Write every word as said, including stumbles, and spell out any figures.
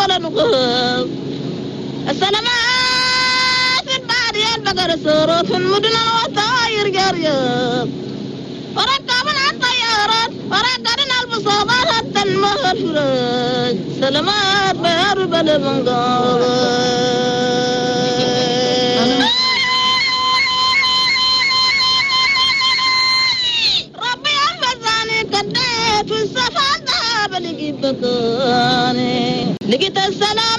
ولا نقص السلامات البادية البقر سورة في المدن والطاير جريب وركبنا الطيارات وركبنا البصابات حتى المغفرات سلامات بأرب البنقاض ربي أنفزاني كديت في السفر ذهب لقيت بكاني لقيت السلام